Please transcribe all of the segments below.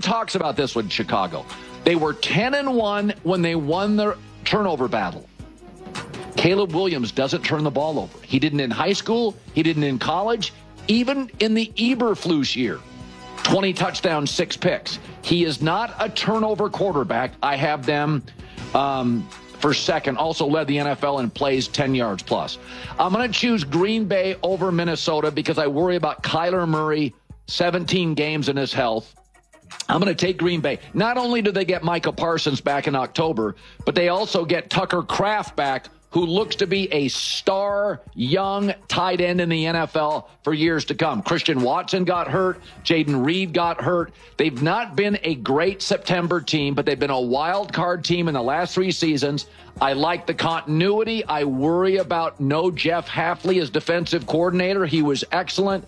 talks about this with Chicago. They were 10-1 when they won their turnover battle. Caleb Williams doesn't turn the ball over. He didn't in high school. He didn't in college. Even in the Eberflus year, 20 touchdowns, 6 picks. He is not a turnover quarterback. I have them for second. Also led the NFL in plays 10 yards plus. I'm going to choose Green Bay over Minnesota because I worry about Kyler Murray, 17 games in his health. I'm going to take Green Bay. Not only do they get Micah Parsons back in October, but they also get Tucker Kraft back, who looks to be a star young tight end in the NFL for years to come. Christian Watson got hurt. Jaden Reed got hurt. They've not been a great September team, but they've been a wild card team in the last 3 seasons. I like the continuity. I worry about no Jeff Hafley as defensive coordinator. He was excellent.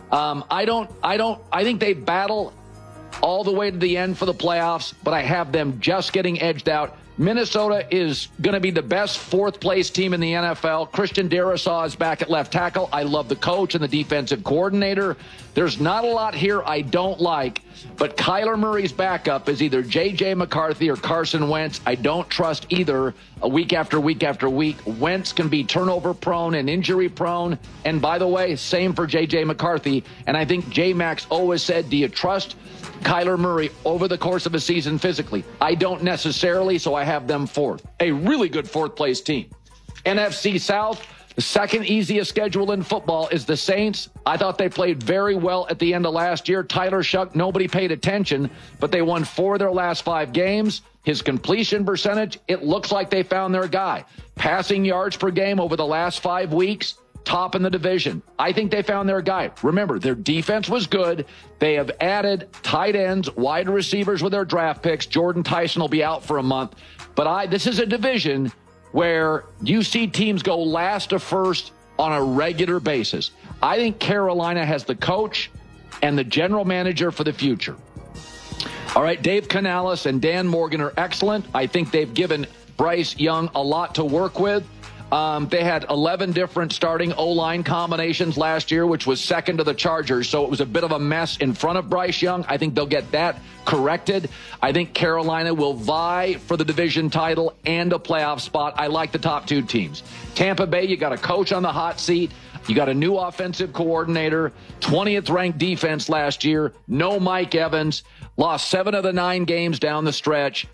I think they battle all the way to the end for the playoffs, but I have them just getting edged out. Minnesota is going to be the best fourth-place team in the NFL. Christian Darrisaw is back at left tackle. I love the coach and the defensive coordinator. There's not a lot here I don't like, but Kyler Murray's backup is either J.J. McCarthy or Carson Wentz. I don't trust either week after week after week. Wentz can be turnover-prone and injury-prone. And by the way, same for J.J. McCarthy. And I think J-Max always said, do you trust Kyler Murray over the course of a season physically? I don't necessarily, so I have them fourth. A really good fourth-place team. NFC South, the second easiest schedule in football is the Saints. I thought they played very well at the end of last year. Tyler Shuck, nobody paid attention, but they won 4 of their last 5 games. His completion percentage, it looks like they found their guy. Passing yards per game over the last 5 weeks, top in the division. I think they found their guy. Remember, their defense was good. They have added tight ends, wide receivers with their draft picks. Jordan Tyson will be out for a month. But this is a division where you see teams go last to first on a regular basis. I think Carolina has the coach and the general manager for the future. All right, Dave Canales and Dan Morgan are excellent. I think they've given Bryce Young a lot to work with. They had 11 different starting O-line combinations last year, which was second to the Chargers. So it was a bit of a mess in front of Bryce Young. I think they'll get that corrected. I think Carolina will vie for the division title and a playoff spot. I like the top 2 teams. Tampa Bay, you got a coach on the hot seat. You got a new offensive coordinator, 20th ranked defense last year. No Mike Evans, lost 7 of the 9 games down the stretch.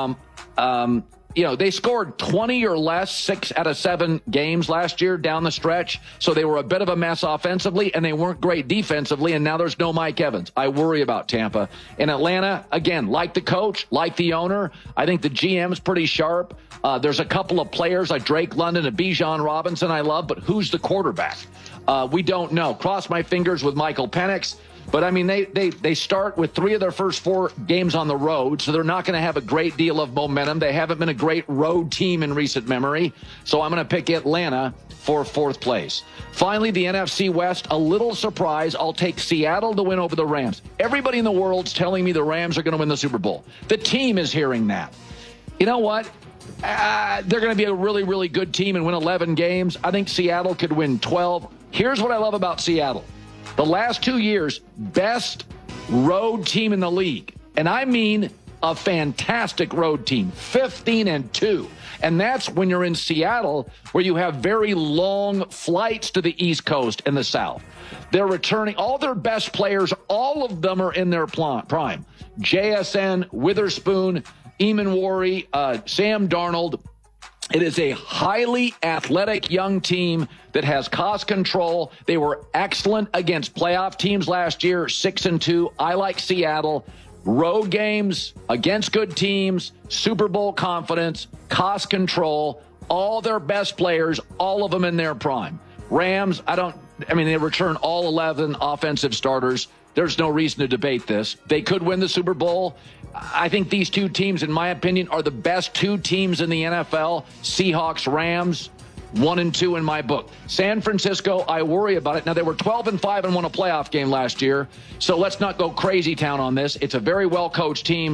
They scored 20 or less 6 out of 7 games last year down the stretch. So they were a bit of a mess offensively, and they weren't great defensively, and now there's no Mike Evans. I worry about Tampa. In Atlanta, again, like the coach, like the owner, I think the GM's pretty sharp. There's a couple of players like Drake London and Bijan Robinson I love, but who's the quarterback? We don't know. Cross my fingers with Michael Penix. But, I mean, they start with 3 of their first 4 games on the road, so they're not going to have a great deal of momentum. They haven't been a great road team in recent memory, so I'm going to pick Atlanta for 4th place. Finally, the NFC West, a little surprise. I'll take Seattle to win over the Rams. Everybody in the world's telling me the Rams are going to win the Super Bowl. The team is hearing that. You know what? They're going to be a really, really good team and win 11 games. I think Seattle could win 12. Here's what I love about Seattle. The last 2 years, best road team in the league. And I mean a fantastic road team, 15-2. And that's when you're in Seattle, where you have very long flights to the East Coast and the South. They're returning all their best players. All of them are in their prime. JSN, Witherspoon, Eamon Sam Darnold. It is a highly athletic young team that has cost control. They were excellent against playoff teams last year, 6-2. I like Seattle. Road games against good teams, Super Bowl confidence, cost control, all their best players, all of them in their prime. Rams, they return all 11 offensive starters. There's no reason to debate this. They could win the Super Bowl. I think these 2 teams, in my opinion, are the best 2 teams in the NFL. Seahawks, Rams, 1-2 in my book. San Francisco, I worry about it. Now, they were 12-5 and won a playoff game last year, so let's not go crazy town on this. It's a very well-coached team,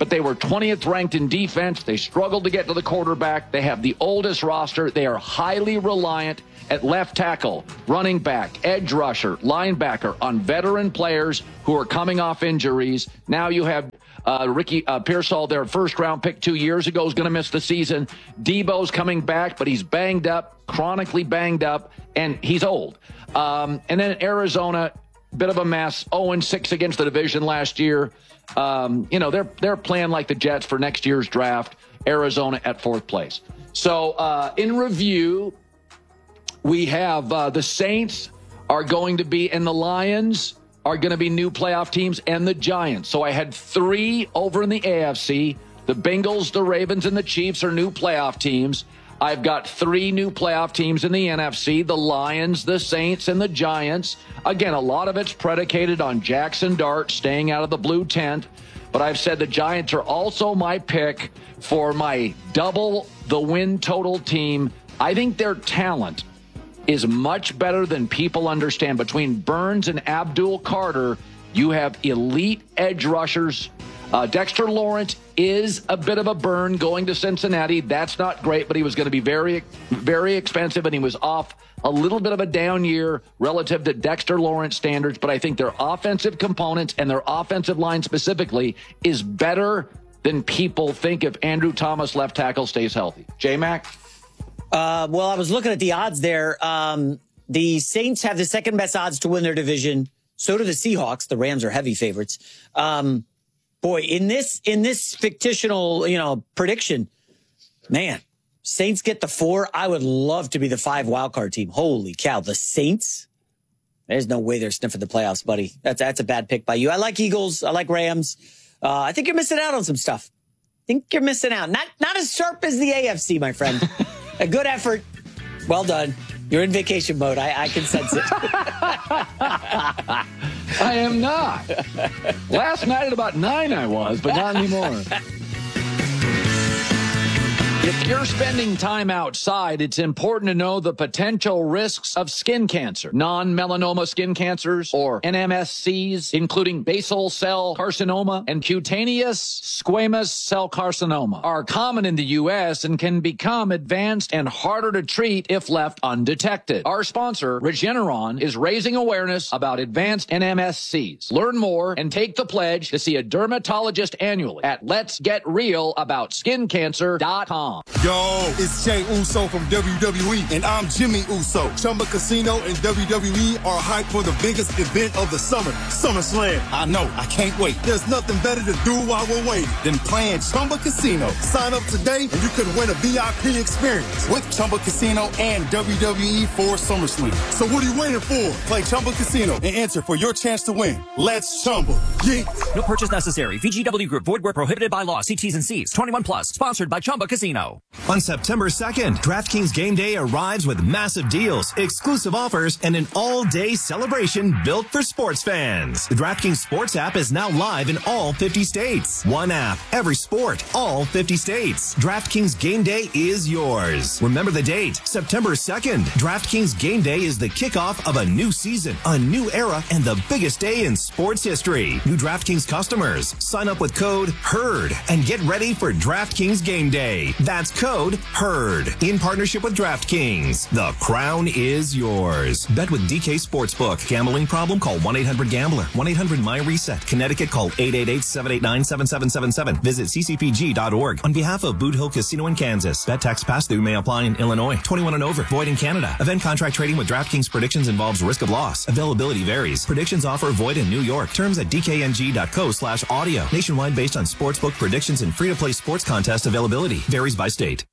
but they were 20th ranked in defense. They struggled to get to the quarterback. They have the oldest roster. They are highly reliant at left tackle, running back, edge rusher, linebacker on veteran players who are coming off injuries. Now you have Ricky Pearsall, their first-round pick 2 years ago, is going to miss the season. Debo's coming back, but he's banged up, chronically banged up, and he's old. And then Arizona, bit of a mess, 0-6 against the division last year. They're playing like the Jets for next year's draft. Arizona at 4th place. So in review, we have the Saints are going to be, and the Lions are going to be new playoff teams, and the Giants. So I had 3 over in the AFC. The Bengals, the Ravens, and the Chiefs are new playoff teams. I've got 3 new playoff teams in the NFC, the Lions, the Saints, and the Giants. Again, a lot of it's predicated on Jackson Dart staying out of the blue tent. But I've said the Giants are also my pick for my double the win total team. I think their talent is much better than people understand. Between Burns and Abdul Carter, you have elite edge rushers. Dexter Lawrence is a bit of a burn going to Cincinnati. That's not great, but he was going to be very, very expensive, and he was off a little bit of a down year relative to Dexter Lawrence standards. But I think their offensive components and their offensive line specifically is better than people think if Andrew Thomas, left tackle, stays healthy. J-Mac? Well, I was looking at the odds there. The Saints have the second best odds to win their division. So do the Seahawks. The Rams are heavy favorites. Boy, in this fictional, prediction, man, Saints get the 4. I would love to be the 5 wildcard team. Holy cow, the Saints? There's no way they're sniffing the playoffs, buddy. That's a bad pick by you. I like Eagles. I like Rams. I think you're missing out on some stuff. I think you're missing out. Not as sharp as the AFC, my friend. A good effort. Well done. You're in vacation mode. I can sense it. I am not. Last night at about 9 I was, but not anymore. If you're spending time outside, it's important to know the potential risks of skin cancer. Non-melanoma skin cancers, or NMSCs, including basal cell carcinoma and cutaneous squamous cell carcinoma, are common in the U.S. and can become advanced and harder to treat if left undetected. Our sponsor, Regeneron, is raising awareness about advanced NMSCs. Learn more and take the pledge to see a dermatologist annually at letsgetrealaboutSkinCancer.com. Yo, it's Jey Uso from WWE, and I'm Jimmy Uso. Chumba Casino and WWE are hyped for the biggest event of the summer, SummerSlam. I know, I can't wait. There's nothing better to do while we're waiting than playing Chumba Casino. Sign up today, and you could win a VIP experience with Chumba Casino and WWE for SummerSlam. So what are you waiting for? Play Chumba Casino and enter for your chance to win. Let's Chumba. Yeah. No purchase necessary. VGW Group. Void where prohibited by law. See T's and C's. 21 plus. Sponsored by Chumba Casino. On September 2nd, DraftKings Game Day arrives with massive deals, exclusive offers, and an all-day celebration built for sports fans. The DraftKings Sports app is now live in all 50 states. One app, every sport, all 50 states. DraftKings Game Day is yours. Remember the date, September 2nd. DraftKings Game Day is the kickoff of a new season, a new era, and the biggest day in sports history. New DraftKings customers, sign up with code HERD and get ready for DraftKings Game Day. That's code HERD in partnership with DraftKings. The crown is yours. Bet with DK Sportsbook. Gambling problem? Call 1-800-GAMBLER. 1-800-MY-RESET. Connecticut, call 888-789-7777. Visit ccpg.org. On behalf of Boot Hill Casino in Kansas. Bet tax pass-through may apply in Illinois. 21 and over. Void in Canada. Event contract trading with DraftKings predictions involves risk of loss. Availability varies. Predictions offer void in New York. Terms at dkng.co/audio. Nationwide based on sportsbook predictions and free-to-play sports contest availability. Varies by state.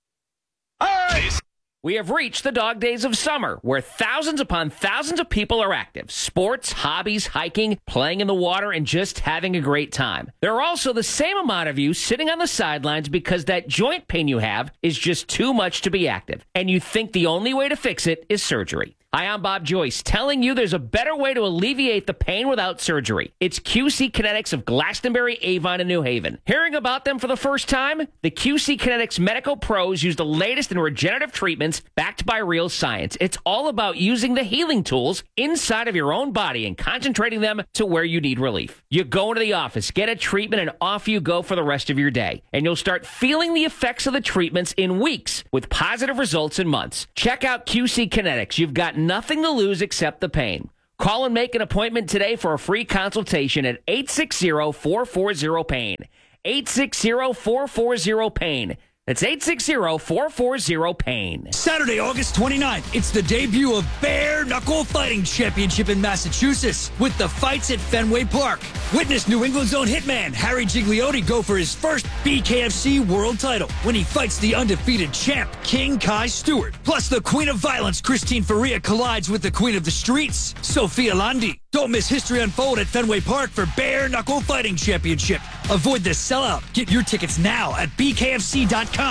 We have reached the dog days of summer, where thousands upon thousands of people are active. Sports, hobbies, hiking, playing in the water, and just having a great time. There are also the same amount of you sitting on the sidelines because that joint pain you have is just too much to be active, and you think the only way to fix it is surgery. Hi, I'm Bob Joyce, telling you there's a better way to alleviate the pain without surgery. It's QC Kinetics of Glastonbury, Avon, and New Haven. Hearing about them for the first time? The QC Kinetics medical pros use the latest in regenerative treatments backed by real science. It's all about using the healing tools inside of your own body and concentrating them to where you need relief. You go into the office, get a treatment, and off you go for the rest of your day. And you'll start feeling the effects of the treatments in weeks with positive results in months. Check out QC Kinetics. You've got nothing to lose except the pain. Call and make an appointment today for a free consultation at 860-440-PAIN. 860-440-PAIN. That's 860-440-PAIN. Saturday, August 29th, it's the debut of Bare Knuckle Fighting Championship in Massachusetts with the fights at Fenway Park. Witness New England's own hitman, Harry Gigliotti, go for his first BKFC world title when he fights the undefeated champ, King Kai Stewart. Plus, the Queen of Violence, Christine Faria, collides with the Queen of the Streets, Sophia Landi. Don't miss history unfold at Fenway Park for Bare Knuckle Fighting Championship. Avoid the sellout. Get your tickets now at BKFC.com.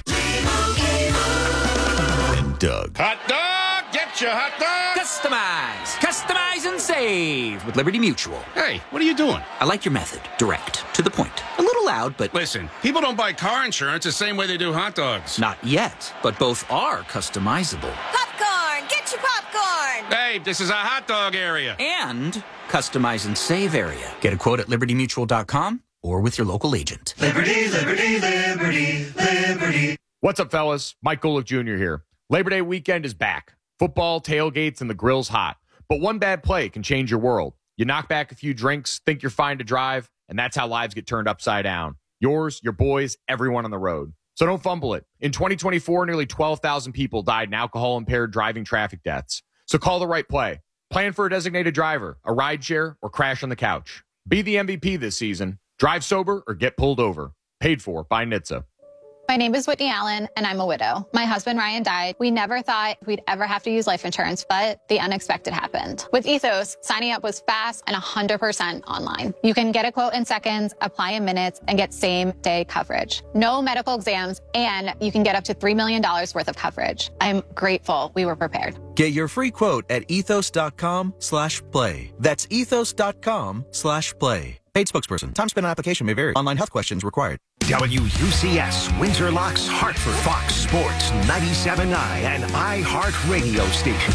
And Doug. Hot dog, get your hot dog. Customize and save with Liberty Mutual. Hey, what are you doing? I like your method. Direct, to the point. A little loud, but... Listen, people don't buy car insurance the same way they do hot dogs. Not yet, but both are customizable. Popcorn! Get your popcorn! Hey, this is a hot dog area. And customize and save area. Get a quote at libertymutual.com or with your local agent. Liberty, liberty, liberty, liberty. What's up, fellas? Mike Golick Jr. here. Labor Day weekend is back. Football, tailgates, and the grill's hot. But one bad play can change your world. You knock back a few drinks, think you're fine to drive, and that's how lives get turned upside down. Yours, your boys, everyone on the road. So don't fumble it. In 2024, nearly 12,000 people died in alcohol-impaired driving traffic deaths. So call the right play. Plan for a designated driver, a rideshare, or crash on the couch. Be the MVP this season. Drive sober or get pulled over. Paid for by NHTSA. My name is Whitney Allen, and I'm a widow. My husband, Ryan, died. We never thought we'd ever have to use life insurance, but the unexpected happened. With Ethos, signing up was fast and 100% online. You can get a quote in seconds, apply in minutes, and get same-day coverage. No medical exams, and you can get up to $3 million worth of coverage. I'm grateful we were prepared. Get your free quote at ethos.com/play. That's ethos.com/play. Paid spokesperson. Time spent on application may vary. Online health questions required. WUCS, Windsor Locks, Hartford, Fox Sports, 97.9, and iHeartRadio station.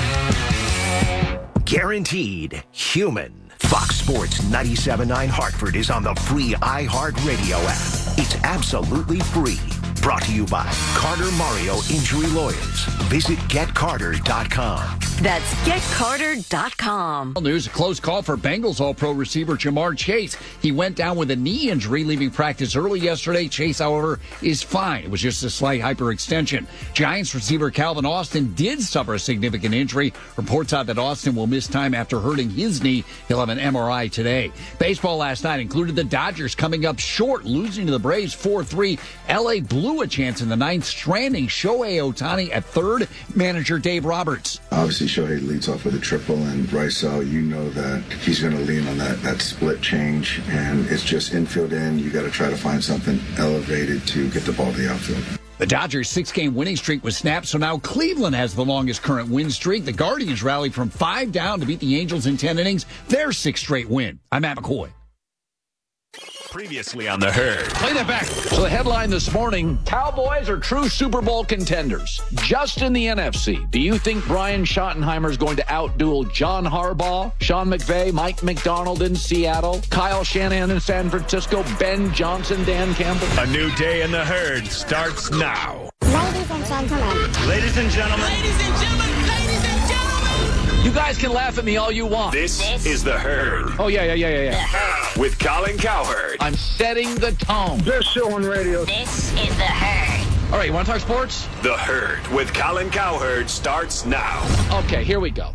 Guaranteed human. Fox Sports 97.9 Hartford is on the free iHeartRadio app. It's absolutely free. Brought to you by Carter Mario Injury Lawyers. Visit GetCarter.com. That's GetCarter.com. News, a close call for Bengals All-Pro receiver Jamar Chase. He went down with a knee injury, leaving practice early yesterday. Chase, however, is fine. It was just a slight hyperextension. Giants receiver Calvin Austin did suffer a significant injury. Reports out that Austin will miss time after hurting his knee. He'll have an MRI today. Baseball last night included the Dodgers coming up short, losing to the Braves 4-3. L.A. blew a chance in the ninth, stranding Shohei Ohtani at third. Manager Dave Roberts. Obviously, Shohei leads off with a triple, and Bryce, you know that he's going to lean on that split change, and it's just infield in. You got to try to find something elevated to get the ball to the outfield. The Dodgers' 6-game winning streak was snapped, so now Cleveland has the longest current win streak. The Guardians rallied from 5 down to beat the Angels in 10 innings, their 6th straight win. I'm Matt McCoy. Previously on The Herd. Play that back. So the headline this morning, Cowboys are true Super Bowl contenders. Just in the NFC, do you think Brian Schottenheimer is going to outduel John Harbaugh, Sean McVay, Mike McDonald in Seattle, Kyle Shanahan in San Francisco, Ben Johnson, Dan Campbell? A new day in The Herd starts now. Ladies and gentlemen. Ladies and gentlemen. Ladies and gentlemen. Ladies and gentlemen. You guys can laugh at me all you want. This is The Herd. Oh, yeah. With Colin Cowherd. I'm setting the tone. Best show on radio. This is The Herd. All right, you want to talk sports? The Herd with Colin Cowherd starts now. Okay, here we go.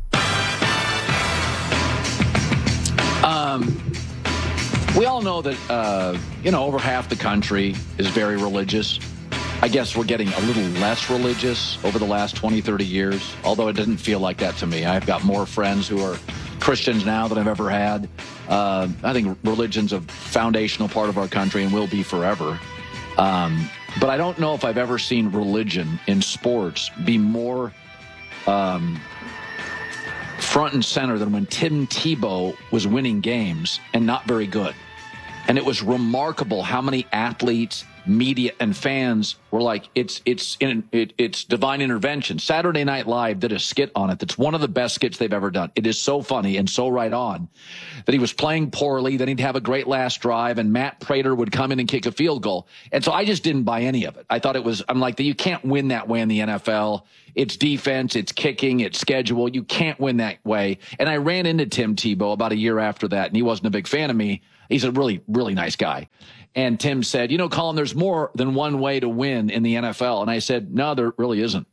We all know that, over half the country is very religious. I guess we're getting a little less religious over the last 20, 30 years, although it didn't feel like that to me. I've got more friends who are Christians now than I've ever had. I think religion's a foundational part of our country and will be forever. But I don't know if I've ever seen religion in sports be more front and center than when Tim Tebow was winning games and not very good. And it was remarkable how many athletes, media, and fans were like, it's divine intervention. Saturday Night Live did a skit on it that's one of the best skits they've ever done. It is so funny and so right on that he was playing poorly, then he'd have a great last drive, and Matt Prater would come in and kick a field goal. And so I just didn't buy any of it. I thought I'm like, you can't win that way in the NFL. It's defense, it's kicking, it's schedule. You can't win that way. And I ran into Tim Tebow about a year after that, and he wasn't a big fan of me. He's a really, really nice guy. And Tim said, Colin, there's more than one way to win in the NFL. And I said, no, there really isn't.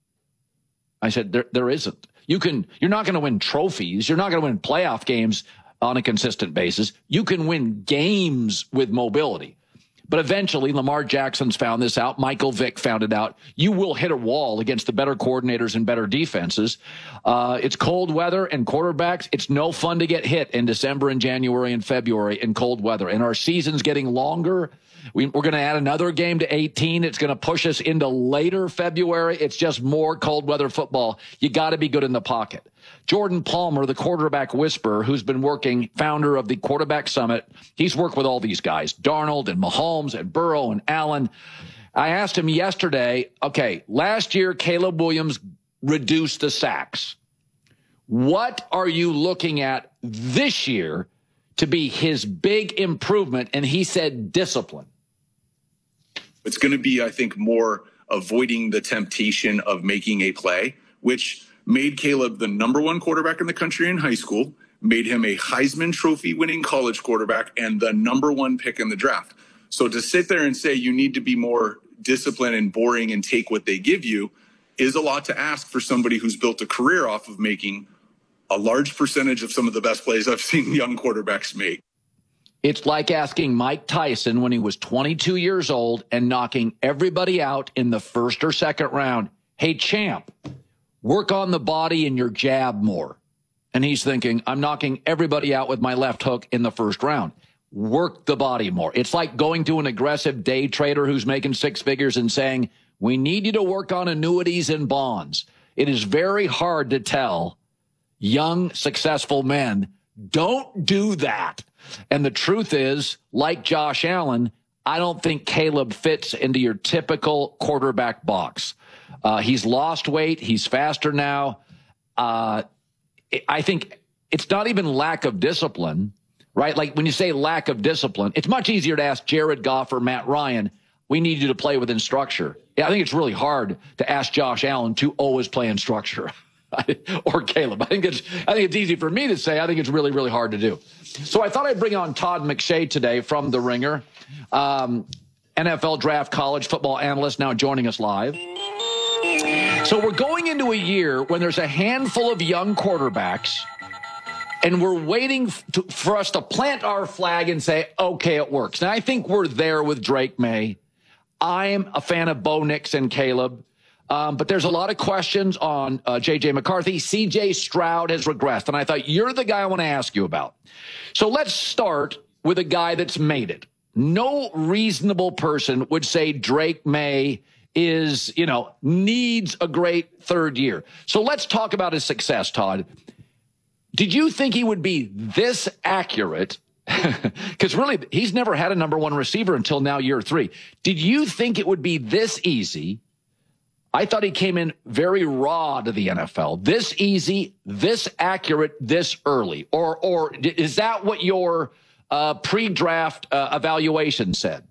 I said, there isn't. You're not going to win trophies. You're not going to win playoff games on a consistent basis. You can win games with mobility. But eventually, Lamar Jackson's found this out. Michael Vick found it out. You will hit a wall against the better coordinators and better defenses. It's cold weather and quarterbacks. It's no fun to get hit in December and January and February in cold weather. And our season's getting longer. We're going to add another game to 18. It's going to push us into later February. It's just more cold weather football. You got to be good in the pocket. Jordan Palmer, the quarterback whisperer, who's been working, founder of the Quarterback Summit, he's worked with all these guys, Darnold and Mahomes and Burrow and Allen. I asked him yesterday, okay, last year Caleb Williams reduced the sacks. What are you looking at this year to be his big improvement? And he said discipline. It's going to be, I think, more avoiding the temptation of making a play, which made Caleb the number one quarterback in the country in high school, made him a Heisman Trophy winning college quarterback, and the number one pick in the draft. So to sit there and say you need to be more disciplined and boring and take what they give you is a lot to ask for somebody who's built a career off of making a large percentage of some of the best plays I've seen young quarterbacks make. It's like asking Mike Tyson when he was 22 years old and knocking everybody out in the first or second round. Hey, champ, work on the body and your jab more. And he's thinking, I'm knocking everybody out with my left hook in the first round. Work the body more. It's like going to an aggressive day trader who's making six figures and saying, we need you to work on annuities and bonds. It is very hard to tell young, successful men, don't do that. And the truth is, like Josh Allen, I don't think Caleb fits into your typical quarterback box. He's lost weight. He's faster now. I think it's not even lack of discipline, right? Like when you say lack of discipline, it's much easier to ask Jared Goff or Matt Ryan, we need you to play within structure. Yeah, I think it's really hard to ask Josh Allen to always play in structure. Or Caleb. I think it's easy for me to say. I think it's really, really hard to do. So I thought I'd bring on Todd McShay today from The Ringer, NFL draft college football analyst, now joining us live. So we're going into a year when there's a handful of young quarterbacks, and we're waiting for us to plant our flag and say, okay, it works. Now, I think we're there with Drake May. I'm a fan of Bo Nix and Caleb. But there's a lot of questions on J.J. McCarthy. C.J. Stroud has regressed, and I thought you're the guy I want to ask you about. So let's start with a guy that's made it. No reasonable person would say Drake May is, needs a great third year. So let's talk about his success, Todd. Did you think he would be this accurate? Because really, he's never had a number one receiver until now, year 3. Did you think it would be this easy? I thought he came in very raw to the NFL. This easy, this accurate, this early. Or is that what your pre-draft evaluation said?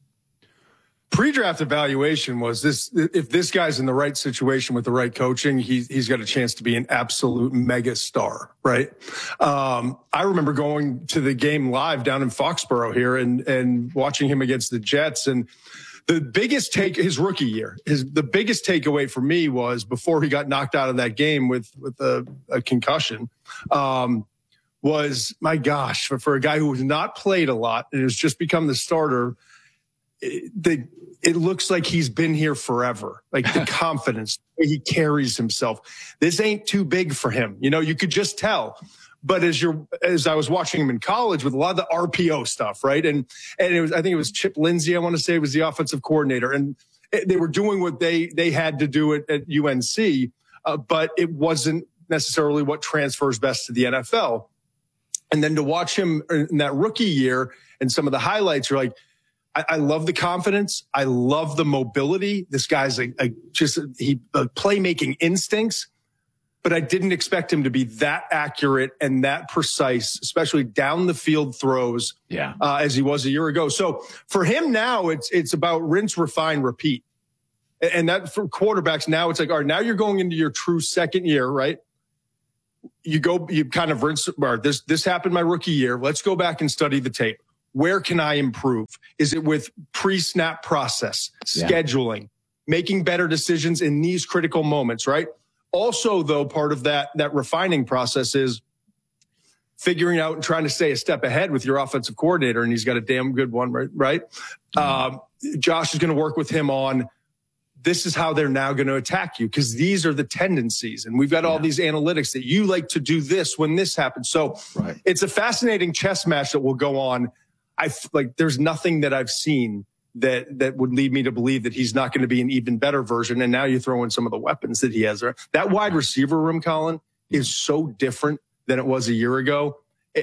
Pre-draft evaluation was this: if this guy's in the right situation with the right coaching, he's got a chance to be an absolute mega star, right? I remember going to the game live down in Foxborough here and watching him against the Jets. And the biggest his rookie year, the biggest takeaway for me was before he got knocked out of that game with a concussion, was, my gosh, for a guy who has not played a lot and has just become the starter, it looks like he's been here forever. Like the confidence, the way he carries himself. This ain't too big for him. You could just tell. But as I was watching him in college with a lot of the RPO stuff, right? And it was, I think it was Chip Lindsey, I want to say, was the offensive coordinator. And they were doing what they had to do at UNC. but it wasn't necessarily what transfers best to the NFL. And then to watch him in that rookie year and some of the highlights, you're like, I love the confidence. I love the mobility. This guy's playmaking instincts, but I didn't expect him to be that accurate and that precise, especially down the field throws, as he was a year ago. So for him now, it's about rinse, refine, repeat. And that for quarterbacks now, it's like, all right, now you're going into your true second year, right? You kind of rinse, this happened my rookie year. Let's go back and study the tape. Where can I improve? Is it with pre-snap process, scheduling, making better decisions in these critical moments, right? Also, though, part of that refining process is figuring out and trying to stay a step ahead with your offensive coordinator, and he's got a damn good one, right? Josh is going to work with him on this is how they're now going to attack you because these are the tendencies. And we've got all these analytics that you like to do this when this happens. So it's a fascinating chess match that will go on. There's nothing that I've seen that would lead me to believe that he's not going to be an even better version. And now you throw in some of the weapons that he has there. That wide receiver room, Colin, is so different than it was a year ago.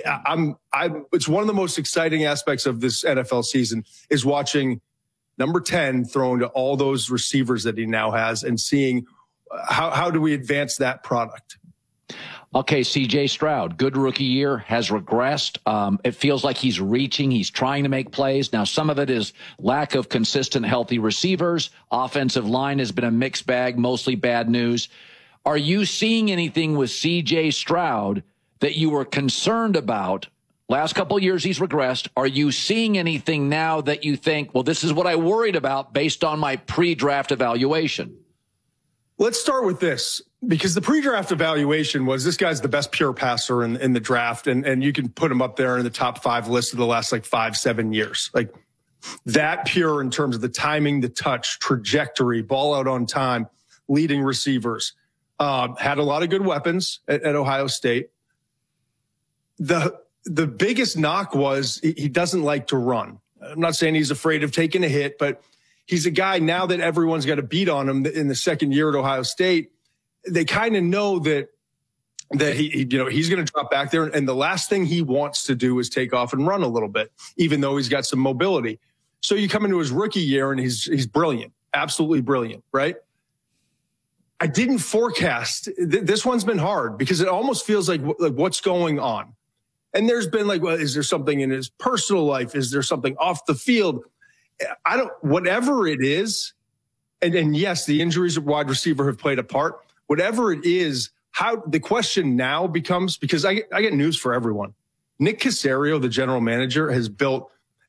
It's one of the most exciting aspects of this NFL season is watching number 10 thrown to all those receivers that he now has and seeing how do we advance that product. Okay, CJ Stroud, good rookie year, has regressed. It feels like he's reaching. He's trying to make plays. Now, some of it is lack of consistent, healthy receivers. Offensive line has been a mixed bag, mostly bad news. Are you seeing anything with CJ Stroud that you were concerned about? Last couple of years, he's regressed. Are you seeing anything now that you think, well, this is what I worried about based on my pre-draft evaluation? Let's start with this, because the pre-draft evaluation was this guy's the best pure passer in the draft, and you can put him up there in the top 5 list of the last 5-7 years. Like that pure in terms of the timing, the touch, trajectory, ball out on time, leading receivers. Had a lot of good weapons at Ohio State. The biggest knock was he doesn't like to run. I'm not saying he's afraid of taking a hit, but he's a guy now that everyone's got a beat on him in the second year at Ohio State. They kind of know that he's going to drop back there. And the last thing he wants to do is take off and run a little bit, even though he's got some mobility. So you come into his rookie year and he's brilliant, absolutely brilliant, right? I didn't forecast. This one's been hard because it almost feels like what's going on. And there's been is there something in his personal life? Is there something off the field? Whatever it is, and yes, the injuries at wide receiver have played a part. Whatever it is, how the question now becomes, because I get news for everyone. Nick Caserio, the general manager, has built,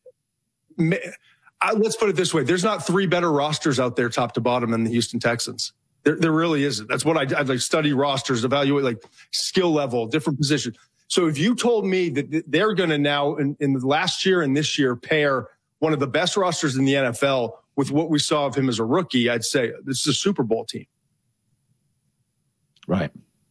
let's put it this way. There's not 3 better rosters out there top to bottom than the Houston Texans. There really isn't. That's what I study rosters, evaluate skill level, different positions. So if you told me that they're going to now in the last year and this year pair one of the best rosters in the NFL with what we saw of him as a rookie, I'd say this is a Super Bowl team. Right.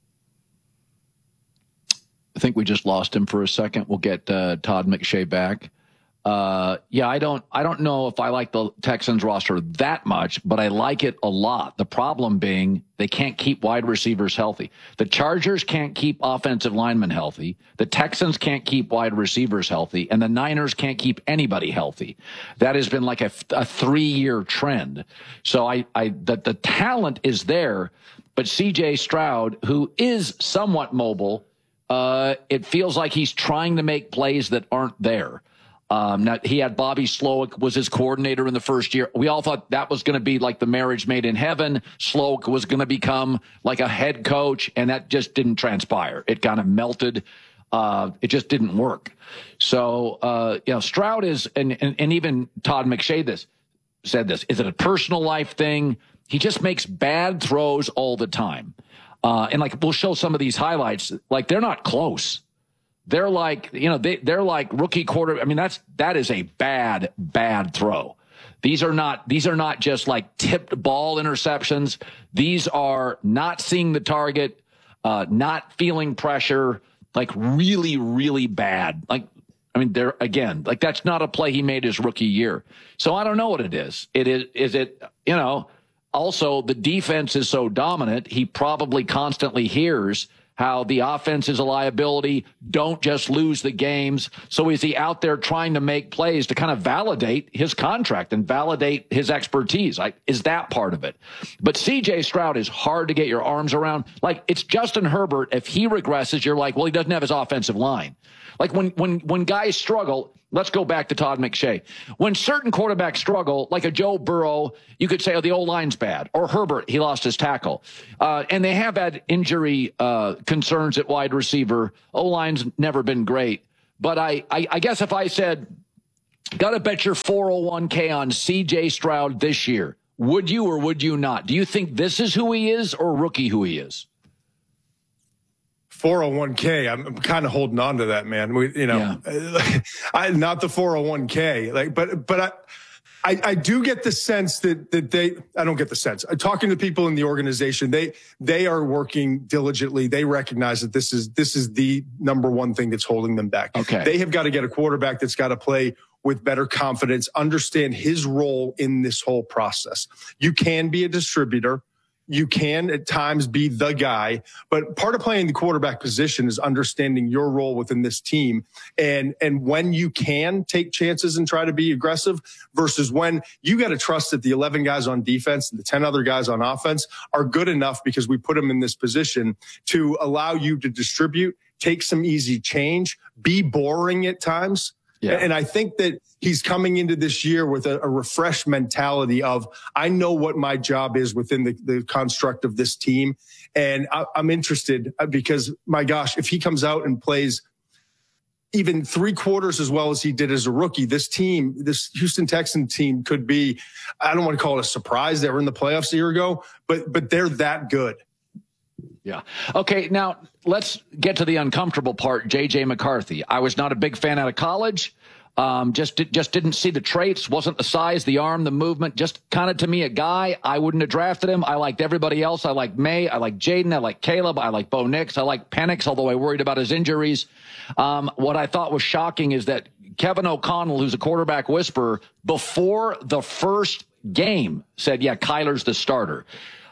I think we just lost him for a second. We'll get Todd McShay back. I don't know if I like the Texans roster that much, but I like it a lot. The problem being they can't keep wide receivers healthy. The Chargers can't keep offensive linemen healthy. The Texans can't keep wide receivers healthy, and the Niners can't keep anybody healthy. That has been like a 3-year trend. So the talent is there, but CJ Stroud, who is somewhat mobile, it feels like he's trying to make plays that aren't there. Now, he had Bobby Slowick was his coordinator in the first year. We all thought that was going to be like the marriage made in heaven. Slowick was going to become like a head coach, and that just didn't transpire. It kind of melted. It just didn't work. So, Stroud is, and even Todd McShay said this, is it a personal life thing? He just makes bad throws all the time. And we'll show some of these highlights. They're not close. They're they're like rookie quarter. I mean, that is a bad throw. These are not just tipped ball interceptions. These are not seeing the target, not feeling pressure, really, really bad. That's not a play he made his rookie year. So I don't know what it is. Is it, also the defense is so dominant, he probably constantly hears how the offense is a liability. Don't just lose the games. So is he out there trying to make plays to kind of validate his contract and validate his expertise? Is that part of it? But C.J. Stroud is hard to get your arms around. Like, it's Justin Herbert. If he regresses, you're like, well, he doesn't have his offensive line. Like when guys struggle, let's go back to Todd McShay. When certain quarterbacks struggle, like a Joe Burrow, you could say, oh, the O-line's bad. Or Herbert, he lost his tackle. And they have had injury concerns at wide receiver. O-line's never been great. But I guess if I said, got to bet your 401k on C.J. Stroud this year, would you or would you not? Do you think this is who he is or rookie who he is? 401k, I'm kind of holding on to that, man. Not the 401k, but I do get the sense that I don't get the sense. Talking to people in the organization, they are working diligently. They recognize that this is the number one thing that's holding them back. Okay. They have got to get a quarterback that's got to play with better confidence, understand his role in this whole process. You can be a distributor. You can at times be the guy, but part of playing the quarterback position is understanding your role within this team and when you can take chances and try to be aggressive versus when you got to trust that the 11 guys on defense and the 10 other guys on offense are good enough because we put them in this position to allow you to distribute, take some easy change, be boring at times. Yeah. And I think that he's coming into this year with a refreshed mentality of, I know what my job is within the construct of this team. And I'm interested because, my gosh, if he comes out and plays even 3/4 as well as he did as a rookie, this Houston Texans team could be, I don't want to call it a surprise. They were in the playoffs a year ago, but they're that good. Yeah. Okay, now let's get to the uncomfortable part, J.J. McCarthy. I was not a big fan out of college. Just didn't see the traits, wasn't the size, the arm, the movement, just kind of to me a guy. I wouldn't have drafted him. I liked everybody else. I like May, I like Jaden, I like Caleb, I like Bo Nix, I like Penix, although I worried about his injuries. What I thought was shocking is that Kevin O'Connell, who's a quarterback whisperer, before the first game said, yeah, Kyler's the starter.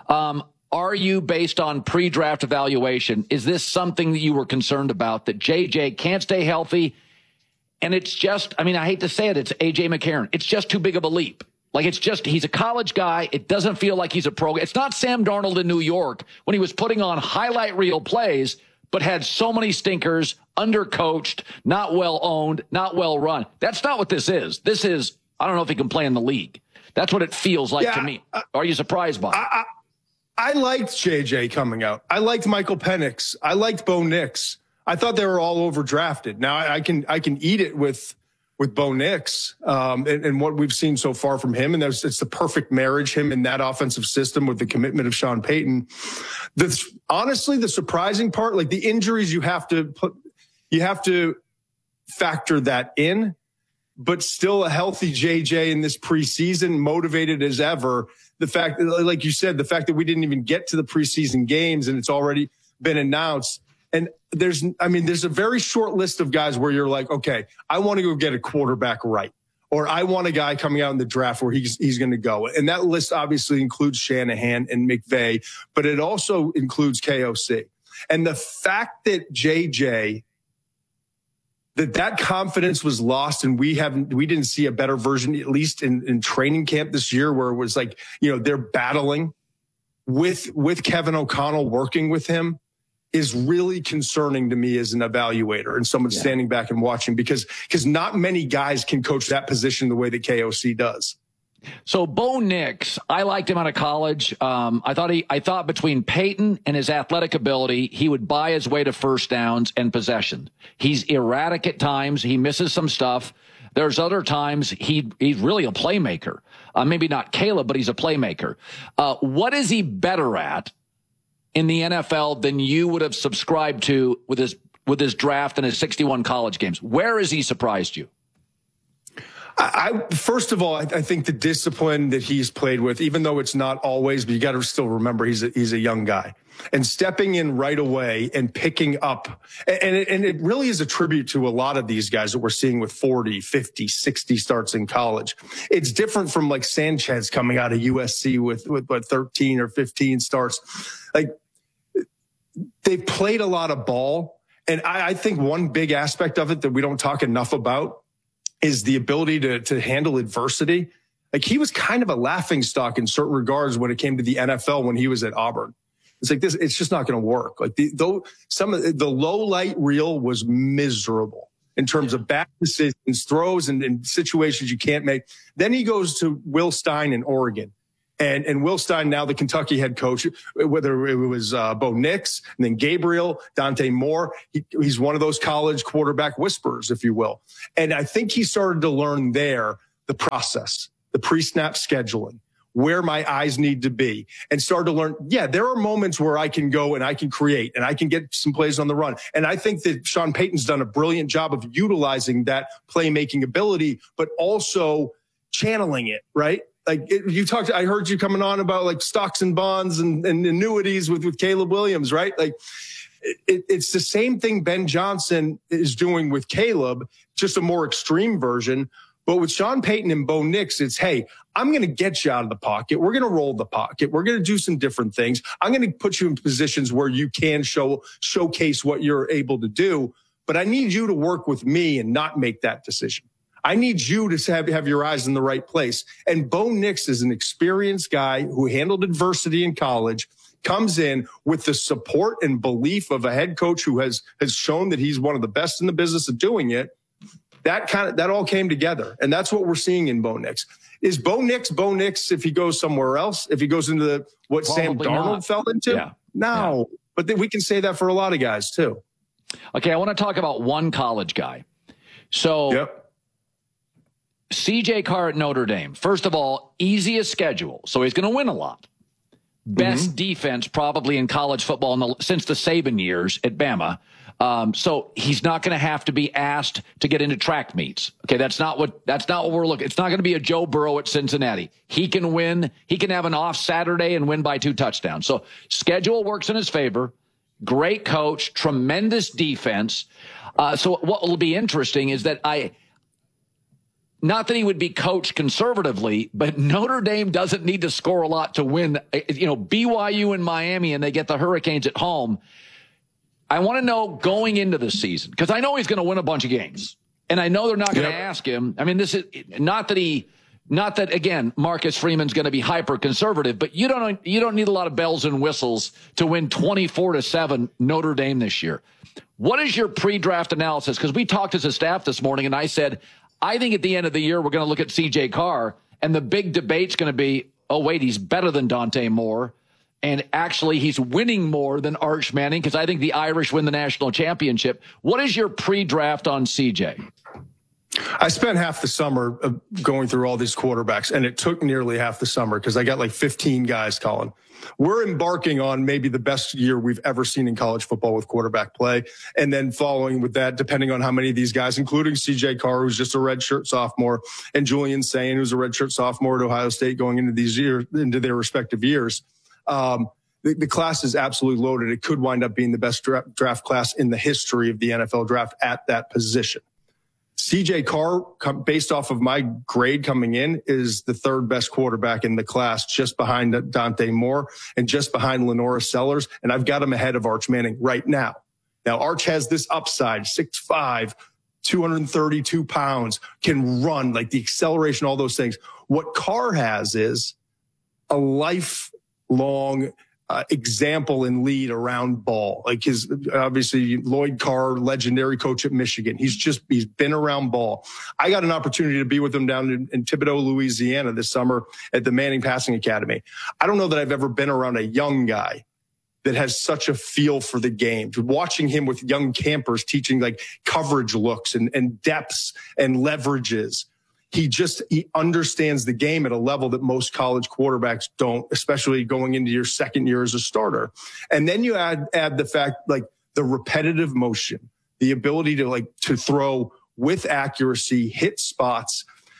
Are you, based on pre-draft evaluation, is this something that you were concerned about, that JJ can't stay healthy? And it's just, I mean, I hate to say it, it's A.J. McCarron. It's just too big of a leap. Like, it's just, he's a college guy. It doesn't feel like he's a pro. It's not Sam Darnold in New York when he was putting on highlight reel plays, but had so many stinkers, undercoached, not well owned, not well run. That's not what this is. This is, I don't know if he can play in the league. That's what it feels like to me. Are you surprised by it? I liked JJ coming out. I liked Michael Penix. I liked Bo Nix. I thought they were all overdrafted. Now I can eat it with Bo Nix and what we've seen so far from him. And it's the perfect marriage, him in that offensive system with the commitment of Sean Payton. Honestly, the surprising part, like the injuries, you have to factor that in, but still a healthy JJ in this preseason, motivated as ever. The fact that, like you said, the fact that we didn't even get to the preseason games and it's already been announced. And there's a very short list of guys where you're like, okay, I want to go get a quarterback right. Or I want a guy coming out in the draft where he's going to go. And that list obviously includes Shanahan and McVay, but it also includes KOC. And the fact that JJ, that confidence was lost and we didn't see a better version, at least in training camp this year, where it was like, they're battling with Kevin O'Connell working with him, is really concerning to me as an evaluator and someone standing back and watching, because not many guys can coach that position the way that KOC does. So Bo Nix, I liked him out of college. I thought between Peyton and his athletic ability, he would buy his way to first downs and possession. He's erratic at times. He misses some stuff. There's other times he's really a playmaker. Maybe not Caleb, but he's a playmaker. What is he better at in the NFL than you would have subscribed to with his draft and his 61 college games? Where has he surprised you? First of all, I think the discipline that he's played with, even though it's not always, but you got to still remember he's a young guy, and stepping in right away and picking up. And it really is a tribute to a lot of these guys that we're seeing with 40, 50, 60 starts in college. It's different from like Sanchez coming out of USC with 13 or 15 starts. Like, they've played a lot of ball. And I think one big aspect of it that we don't talk enough about is the ability to handle adversity. Like, he was kind of a laughingstock in certain regards when it came to the NFL when he was at Auburn. It's like this, it's just not going to work. Like, some of the low light reel was miserable in terms of bad decisions, throws, and situations you can't make. Then he goes to Will Stein in Oregon. And Will Stein, now the Kentucky head coach, whether it was Bo Nix and then Gabriel, Dante Moore, he's one of those college quarterback whisperers, if you will. And I think he started to learn there the process, the pre-snap scheduling, where my eyes need to be, and started to learn, there are moments where I can go and I can create and I can get some plays on the run. And I think that Sean Payton's done a brilliant job of utilizing that playmaking ability, but also channeling it, right? Like, I heard you coming on about like stocks and bonds and annuities with Caleb Williams, right? Like, it's the same thing Ben Johnson is doing with Caleb, just a more extreme version. But with Sean Payton and Bo Nix, it's, hey, I'm going to get you out of the pocket. We're going to roll the pocket. We're going to do some different things. I'm going to put you in positions where you can showcase what you're able to do. But I need you to work with me and not make that decision. I need you to have your eyes in the right place. And Bo Nix is an experienced guy who handled adversity in college, comes in with the support and belief of a head coach who has shown that he's one of the best in the business of doing it. That all came together. And that's what we're seeing in Bo Nix. Is Bo Nix if he goes somewhere else, if he goes into what Probably Sam Darnold fell into? Yeah. No. Yeah. But we can say that for a lot of guys too. Okay, I want to talk about one college guy. So CJ Carr at Notre Dame. First of all, easiest schedule, so he's going to win a lot. Best defense probably in college football since the Saban years at Bama. So he's not going to have to be asked to get into track meets. Okay, that's not what we're looking. It's not going to be a Joe Burrow at Cincinnati. He can win. He can have an off Saturday and win by 2 touchdowns. So schedule works in his favor. Great coach, tremendous defense. So what will be interesting is that not that he would be coached conservatively, but Notre Dame doesn't need to score a lot to win. BYU and Miami, and they get the Hurricanes at home. I want to know going into the season, because I know he's going to win a bunch of games, and I know they're not going to ask him. I mean, this is not that again, Marcus Freeman's going to be hyper conservative, but you don't need a lot of bells and whistles to win 24-7 Notre Dame this year. What is your pre-draft analysis? Because we talked as a staff this morning, and I said, I think at the end of the year, we're going to look at CJ Carr, and the big debate's going to be, oh, wait, he's better than Dante Moore. And actually, he's winning more than Arch Manning, because I think the Irish win the national championship. What is your pre-draft on CJ? I spent half the summer going through all these quarterbacks, and it took nearly half the summer because I got like 15 guys, Colin. We're embarking on maybe the best year we've ever seen in college football with quarterback play. And then following with that, depending on how many of these guys, including CJ Carr, who's just a redshirt sophomore, and Julian Sain, who's a redshirt sophomore at Ohio State going into their respective years. The class is absolutely loaded. It could wind up being the best draft class in the history of the NFL draft at that position. CJ Carr, based off of my grade coming in, is the 3rd best quarterback in the class, just behind Dante Moore and just behind Lenora Sellers. And I've got him ahead of Arch Manning right now. Now, Arch has this upside, 6'5", 232 pounds, can run, like the acceleration, all those things. What Carr has is a lifelong example and lead around ball. Like obviously Lloyd Carr, legendary coach at Michigan. He's been around ball. I got an opportunity to be with him down in Thibodaux, Louisiana this summer at the Manning Passing Academy. I don't know that I've ever been around a young guy that has such a feel for the game. Watching him with young campers teaching like coverage looks and depths and leverages. He understands the game at a level that most college quarterbacks don't, especially going into your second year as a starter. And then you add the fact, like the repetitive motion, the ability to throw with accuracy, hit spots.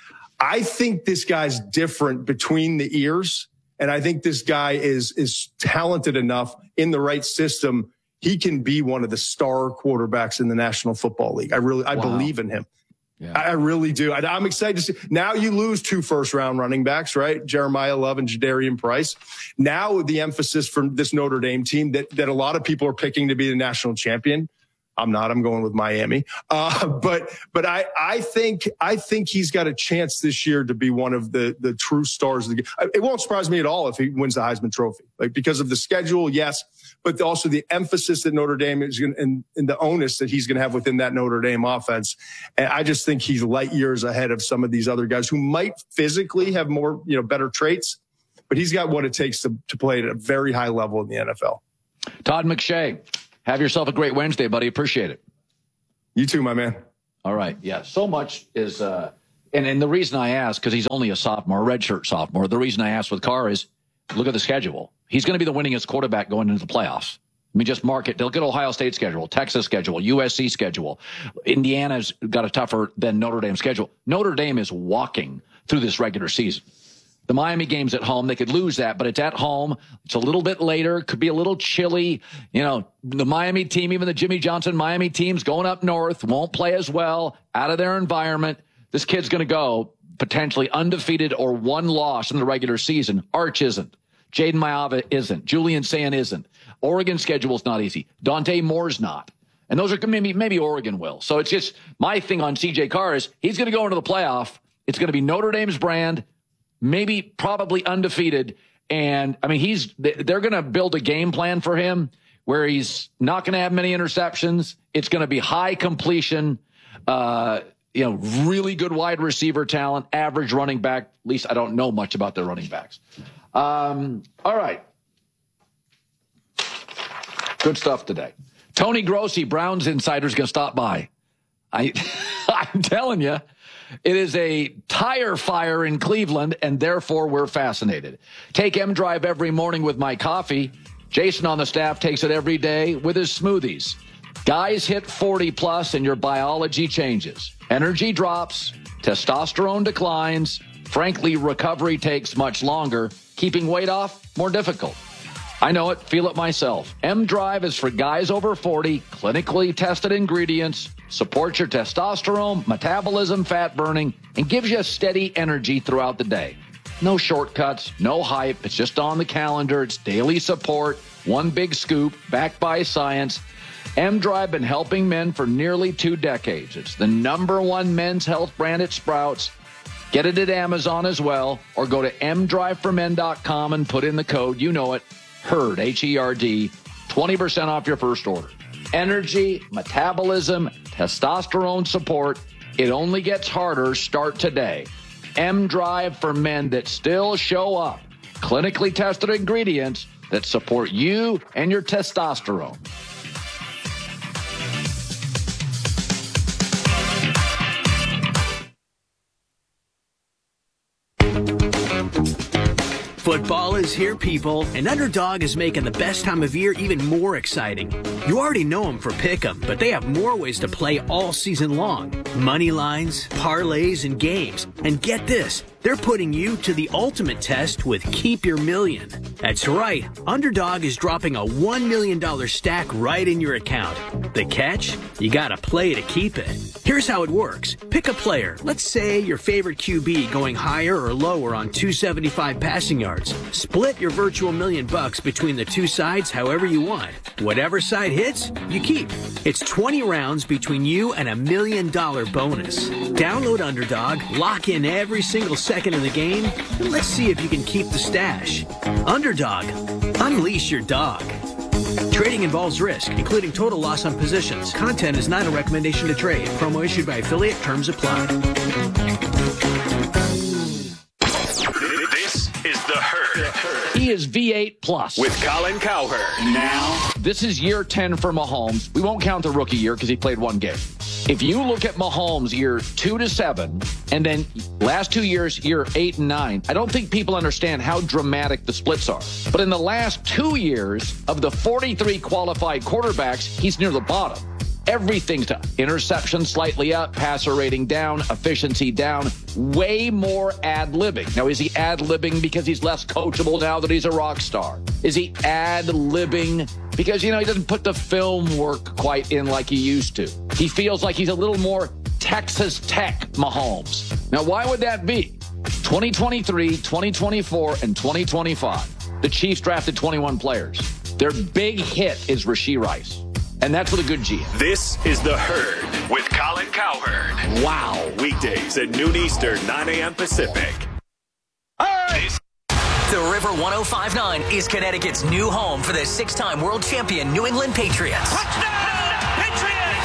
I think this guy's different between the ears. And I think this guy is talented enough in the right system. He can be one of the star quarterbacks in the National Football League. I believe in him. Yeah. I really do. I'm excited to see. Now you lose 2 first-round running backs, right? Jeremiah Love and Jadarian Price. Now the emphasis from this Notre Dame team that a lot of people are picking to be the national champion. I'm not. I'm going with Miami. But I think he's got a chance this year to be one of the true stars of the game. It won't surprise me at all if he wins the Heisman Trophy, like because of the schedule, yes, but also the emphasis that Notre Dame is going and the onus that he's going to have within that Notre Dame offense. And I just think he's light years ahead of some of these other guys who might physically have more, better traits, but he's got what it takes to play at a very high level in the NFL. Todd McShay. Have yourself a great Wednesday, buddy. Appreciate it. You too, my man. All right. Yeah. So much is, and the reason I ask, because he's only a sophomore, a redshirt sophomore. The reason I asked with Carr is look at the schedule. He's going to be the winningest quarterback going into the playoffs. I mean, just mark it. Look at Ohio State schedule, Texas schedule, USC schedule. Indiana's got a tougher than Notre Dame schedule. Notre Dame is walking through this regular season. The Miami game's at home. They could lose that, but it's at home. It's a little bit later. Could be a little chilly. The Miami team, even the Jimmy Johnson Miami team's going up north, won't play as well, out of their environment. This kid's going to go potentially undefeated or one loss in the regular season. Arch isn't. Jaden Maiava isn't. Julian Sand isn't. Oregon's schedule's not easy. Dante Moore's not. And those are maybe Oregon will. So it's just my thing on CJ Carr is he's going to go into the playoff. It's going to be Notre Dame's brand. Maybe probably undefeated. And I mean, they're going to build a game plan for him where he's not going to have many interceptions. It's going to be high completion, really good wide receiver talent, average running back. At least I don't know much about their running backs. All right. Good stuff today. Tony Grossi, Browns Insider, is going to stop by. I'm telling you. It is a tire fire in Cleveland, and therefore we're fascinated. Take M-Drive every morning with my coffee. Jason on the staff takes it every day with his smoothies. Guys hit 40-plus, and your biology changes. Energy drops, testosterone declines. Frankly, recovery takes much longer. Keeping weight off, more difficult. I know it, feel it myself. M-Drive is for guys over 40, clinically tested ingredients, supports your testosterone, metabolism, fat burning, and gives you a steady energy throughout the day. No shortcuts, no hype. It's just on the calendar. It's daily support, one big scoop, backed by science. M-Drive been helping men for nearly 2 decades. It's the #1 men's health brand at Sprouts. Get it at Amazon as well, or go to mdriveformen.com and put in the code, you know it, HERD, H-E-R-D, 20% off your first order. Energy, metabolism, testosterone support. It only gets harder. Start today. M-Drive for men that still show up. Clinically tested ingredients that support you and your testosterone. Football is here, people, and Underdog is making the best time of year even more exciting. You already know them for Pick'em, but they have more ways to play all season long. Money lines, parlays, and games. And get this, they're putting you to the ultimate test with Keep Your Million. That's right, Underdog is dropping a $1 million stack right in your account. The catch? You gotta play to keep it. Here's how it works. Pick a player. Let's say your favorite QB going higher or lower on 275 passing yards. Split your virtual $1 million between the two sides however you want. Whatever side hits, you keep. It's 20 rounds between you and $1 million bonus. Download Underdog, lock in every single second of the game, and let's see if you can keep the stash. Underdog. Unleash your dog. Trading involves risk, including total loss on positions. Content is not a recommendation to trade. Promo issued by affiliate. Terms apply. This is The Herd. He is V8 Plus. With Colin Cowherd. Now, this is year 10 for Mahomes. We won't count the rookie year because he played one game. If you look at Mahomes year 2 to 7, and then last 2 years, year 8 and 9, I don't think people understand how dramatic the splits are. But in the last 2 years, of the 43 qualified quarterbacks, he's near the bottom. Everything's down. Interception slightly up, passer rating down, efficiency down, way more ad-libbing. Now, is he ad-libbing because he's less coachable now that he's a rock star? Is he ad-libbing because, he doesn't put the film work quite in like he used to? He feels like he's a little more Texas Tech Mahomes. Now, why would that be? 2023, 2024, and 2025. The Chiefs drafted 21 players. Their big hit is Rashee Rice. And that's with a good GM. This is The Herd with Colin Cowherd. Wow. Weekdays at noon Eastern, 9 a.m. Pacific. The River 105.9 is Connecticut's new home for the six-time world champion New England Patriots. Touchdown, Patriots!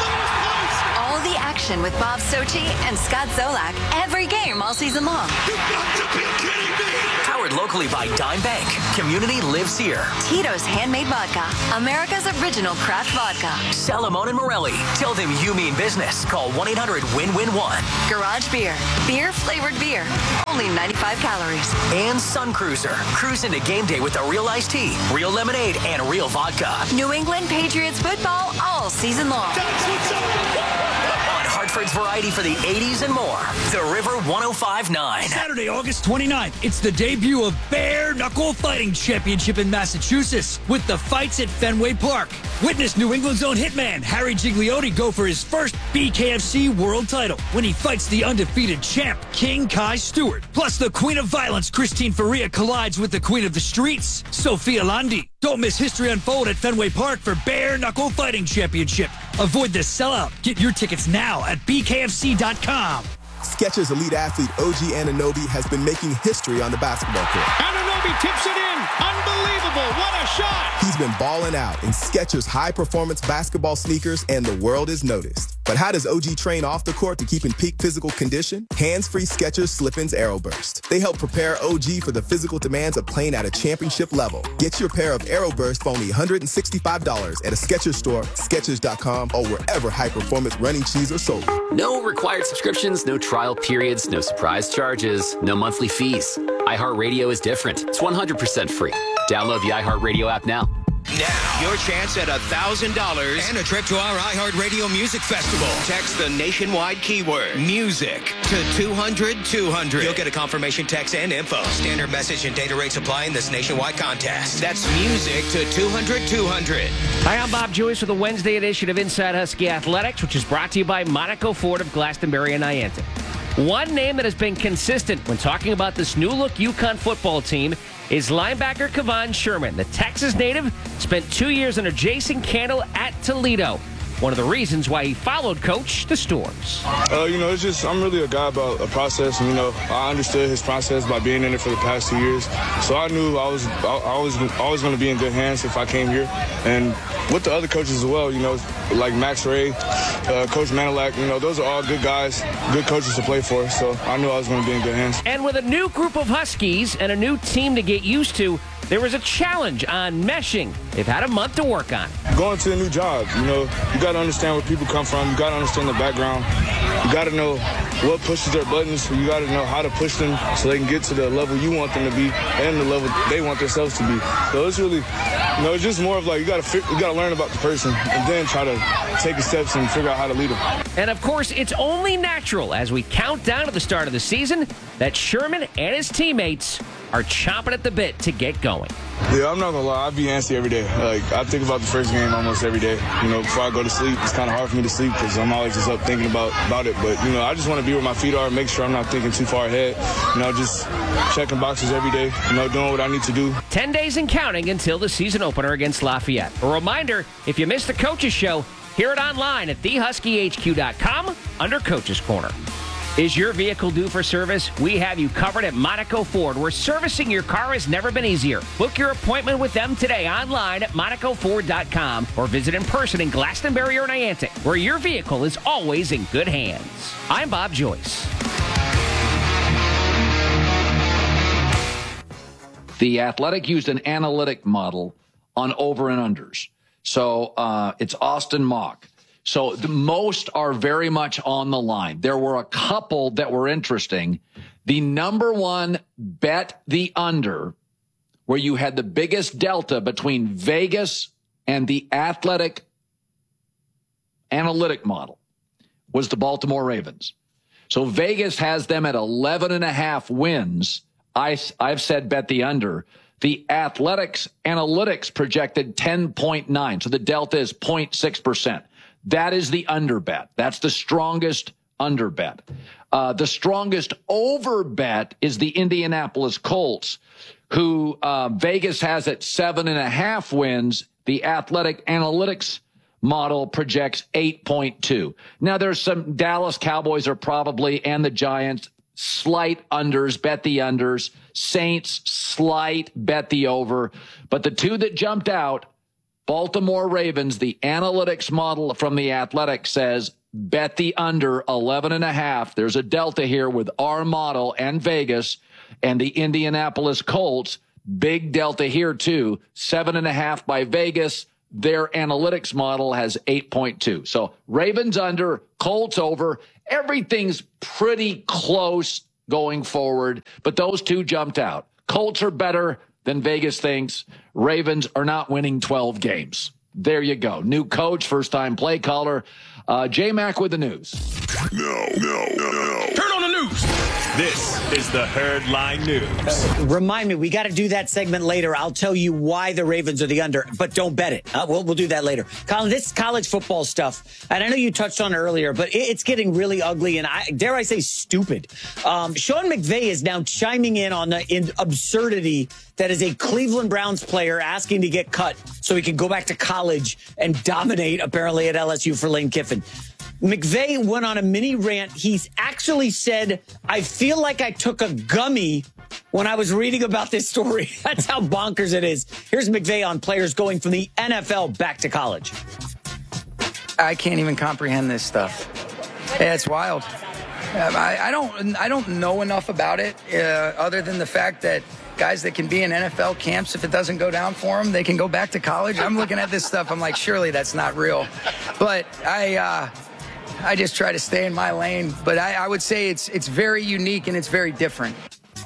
All the action with Bob Sochi and Scott Zolak every game all season long. You've got to be kidding me! Powered locally by Dime Bank. Community lives here. Tito's Handmade Vodka, America's original craft vodka. Salamone and Morelli. Tell them you mean business. Call 1-800-WIN-WIN-1. Garage Beer, beer-flavored beer, only 95 calories. And Sun Cruiser. Cruise into game day with a real iced tea, real lemonade, and real vodka. New England Patriots football all season long. That's what's up! On Hartford's variety for the 80s and more. The River 105.9. Saturday, August 29th, it's the debut of Bare Knuckle Fighting Championship in Massachusetts with the fights at Fenway Park. Witness New England's own hitman, Harry Gigliotti, go for his first BKFC world title when he fights the undefeated champ, King Kai Stewart. Plus, the Queen of Violence, Christine Faria, collides with the Queen of the Streets, Sophia Landi. Don't miss history unfold at Fenway Park for Bare Knuckle Fighting Championship. Avoid the sellout. Get your tickets now at BKFC.com. Skechers elite athlete OG Anunoby has been making history on the basketball court. Anunoby tips it in. Unbelievable. What a shot. He's been balling out in Skechers high-performance basketball sneakers, and the world is noticed. But how does OG train off the court to keep in peak physical condition? Hands-free Skechers Slip-ins AeroBurst. They help prepare OG for the physical demands of playing at a championship level. Get your pair of AeroBurst for only $165 at a Skechers store, Skechers.com, or wherever high-performance running shoes are sold. No required subscriptions, no trial periods, no surprise charges, no monthly fees. iHeartRadio is different. It's 100% free. Download the iHeartRadio app now. Now, your chance at $1,000 and a trip to our iHeartRadio Music Festival. Text the nationwide keyword music to 200-200. You'll get a confirmation text and info. Standard message and data rates apply in this nationwide contest. That's music to 200-200. Hi, I'm Bob Joyce with the Wednesday edition of Inside Husky Athletics, which is brought to you by Monaco Ford of Glastonbury and Niantic. One name that has been consistent when talking about this new-look UConn football team is linebacker Kevon Sherman. The Texas native spent 2 years under Jason Candle at Toledo. One of the reasons why he followed Coach the Storms. It's just I'm really a guy about a process. And, I understood his process by being in it for the past 2 years. So I knew I was always going to be in good hands if I came here. And with the other coaches as well, like Max Ray, Coach Manilak, those are all good guys, good coaches to play for. So I knew I was going to be in good hands. And with a new group of Huskies and a new team to get used to, there was a challenge on meshing. They've had a month to work on it. Going to a new job, you got to understand where people come from. You got to understand the background. You got to know what pushes their buttons. You got to know how to push them so they can get to the level you want them to be and the level they want themselves to be. So it's really, it's just more of like you got to learn about the person and then try to take the steps and figure out how to lead them. And of course, it's only natural as we count down to the start of the season that Sherman and his teammates are chomping at the bit to get going. Yeah, I'm not gonna lie, I be antsy every day. I think about the first game almost every day. Before I go to sleep, it's kind of hard for me to sleep because I'm always just up thinking about it. But I just want to be where my feet are, make sure I'm not thinking too far ahead. Just checking boxes every day. Doing what I need to do. 10 days and counting until the season opener against Lafayette. A reminder: if you missed the Coaches Show, hear it online at thehuskyhq.com under Coaches Corner. Is your vehicle due for service? We have you covered at Monaco Ford, where servicing your car has never been easier. Book your appointment with them today online at MonacoFord.com or visit in person in Glastonbury or Niantic, where your vehicle is always in good hands. I'm Bob Joyce. The Athletic used an analytic model on over and unders. So it's Austin Mock. So most are very much on the line. There were a couple that were interesting. The number one bet the under, where you had the biggest delta between Vegas and the Athletic analytic model was the Baltimore Ravens. So Vegas has them at 11.5 wins. I've said bet the under. The Athletics analytics projected 10.9. So the delta is 0.6%. That is the under bet. That's the strongest under bet. The strongest over bet is the Indianapolis Colts, who Vegas has at 7.5 wins. The Athletic Analytics model projects 8.2. Now, there's some Dallas Cowboys are probably, and the Giants, slight unders, bet the unders. Saints, slight, bet the over. But the two that jumped out, Baltimore Ravens, the analytics model from the Athletic says bet the under 11.5. There's a delta here with our model and Vegas, and the Indianapolis Colts, big delta here too, 7.5 by Vegas. Their analytics model has 8.2. So Ravens under, Colts over. Everything's pretty close going forward, but those two jumped out. Colts are better than Vegas thinks. Ravens are not winning 12 games. There you go. New coach, first-time play caller. J-Mac with the news. No. Turn on the news. This is the Herd Line News. Remind me, we got to do that segment later. I'll tell you why the Ravens are the under, but don't bet it. We'll do that later. Colin, this college football stuff, and I know you touched on it earlier, but it's getting really ugly and, dare I say, stupid. Sean McVay is now chiming in on the absurdity that is a Cleveland Browns player asking to get cut so he can go back to college and dominate, apparently, at LSU for Lane Kiffin. McVay went on a mini rant. He's actually said, I feel like I took a gummy when I was reading about this story. That's how bonkers it is. Here's McVay on players going from the NFL back to college. I can't even comprehend this stuff. It's wild. I don't know enough about it other than the fact that guys that can be in NFL camps, if it doesn't go down for them, they can go back to college. I'm looking at this stuff. I'm like, surely that's not real. But I just try to stay in my lane. But I would say it's very unique and it's very different.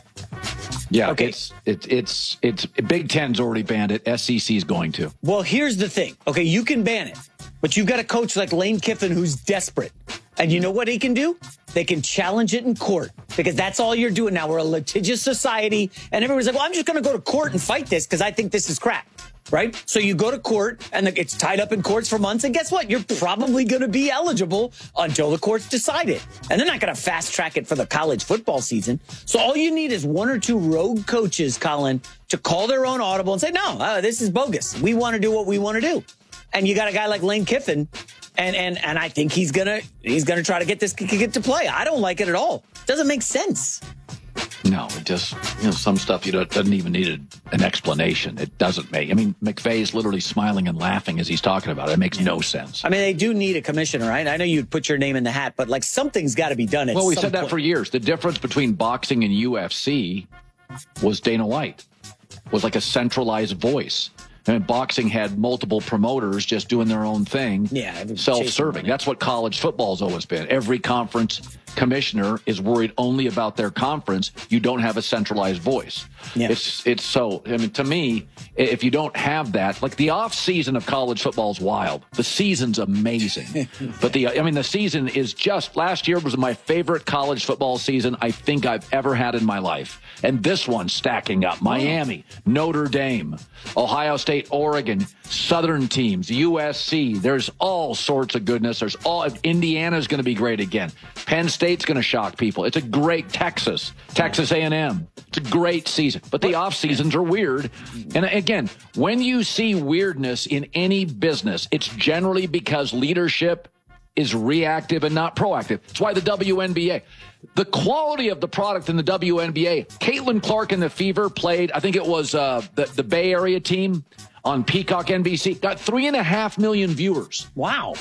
Yeah, okay. It's Big Ten's already banned it. SEC is going to. Well, here's the thing. Okay, you can ban it, but you've got a coach like Lane Kiffin who's desperate. And you know what he can do? They can challenge it in court because that's all you're doing now. We're a litigious society. And everyone's like, well, I'm just going to go to court and fight this because I think this is crap. Right? So you go to court and it's tied up in courts for months. And guess what? You're probably going to be eligible until the courts decide it. And they're not going to fast track it for the college football season. So all you need is one or two rogue coaches, Colin, to call their own audible and say, no, this is bogus. We want to do what we want to do. And you got a guy like Lane Kiffin. And I think he's gonna try to get this get to play. I don't like it at all. Doesn't make sense. No, it just, some stuff doesn't even need an explanation. It doesn't make. I mean, McVay's literally smiling and laughing as he's talking about it. It makes no sense. I mean, they do need a commissioner, right? I know you'd put your name in the hat, but like something's got to be done. Well, we said that for years. The difference between boxing and UFC was Dana White was like a centralized voice. I mean, boxing had multiple promoters just doing their own thing, self-serving. That's what college football's always been. Every conference commissioner is worried only about their conference. You don't have a centralized voice. Yeah. It's so, I mean, to me, if you don't have that, like the off season of college football is wild. The season's amazing. But the season is just, last year was my favorite college football season I think I've ever had in my life. And this one's stacking up. Miami, Notre Dame, Ohio State, Oregon, Southern teams, USC. There's all sorts of goodness. Indiana's going to be great again. Penn State's going to shock people. It's a great Texas A&M. It's a great season. But the off seasons are weird. And again, when you see weirdness in any business, it's generally because leadership is reactive and not proactive. It's why the WNBA, the quality of the product in the WNBA, Caitlin Clark and the Fever played, I think it was the Bay Area team on Peacock NBC, got 3.5 million viewers. Wow.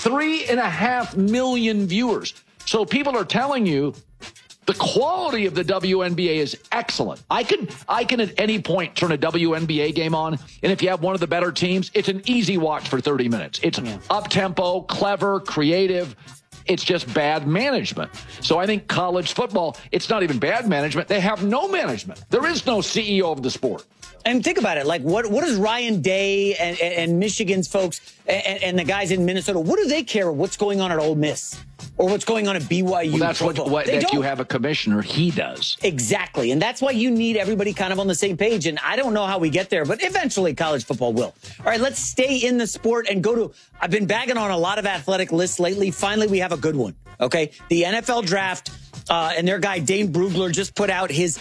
3.5 million viewers. So people are telling you the quality of the WNBA is excellent. I can at any point turn a WNBA game on, and if you have one of the better teams, it's an easy watch for 30 minutes. It's up-tempo, clever, creative. It's just bad management. So I think college football, it's not even bad management. They have no management. There is no CEO of the sport. And think about it. Like, what does Ryan Day and Michigan's folks and the guys in Minnesota, what do they care what's going on at Ole Miss or what's going on at BYU? Well, that's what that you have a commissioner. He does. Exactly. And that's why you need everybody kind of on the same page. And I don't know how we get there, but eventually college football will. All right, let's stay in the sport and go to, I've been bagging on a lot of athletic lists lately. Finally, we have a good one. Okay. The NFL draft and their guy, Dane Brugler, just put out his